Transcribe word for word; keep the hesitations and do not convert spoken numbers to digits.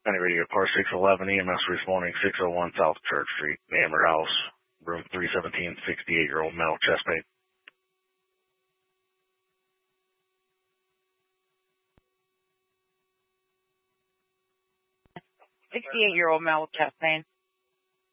County Radio Car six eleven, E M S responding six oh one South Church Street, Amber House, room three seventeen, sixty-eight-year-old male, chest pain. sixty-eight-year-old male with chest pain.